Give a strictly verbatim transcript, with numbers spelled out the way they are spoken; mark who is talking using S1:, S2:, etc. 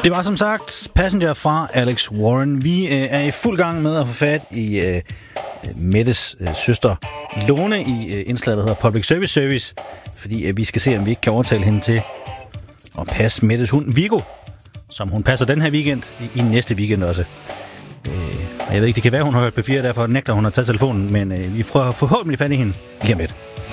S1: Det var som sagt Passenger fra Alex Warren. Vi øh, er i fuld gang med at få fat i øh, Mettes øh, søster Lone i øh, indslaget, der hedder Public Service Service, fordi øh, vi skal se, om vi ikke kan overtale hende til at passe Mettes hund Viggo, som hun passer den her weekend, i, i næste weekend også. Øh, jeg ved ikke, det kan være, hun har hørt P fire, derfor nægter hun at tage telefonen, men øh, vi får forhåbentlig fat i hende lige om lidt.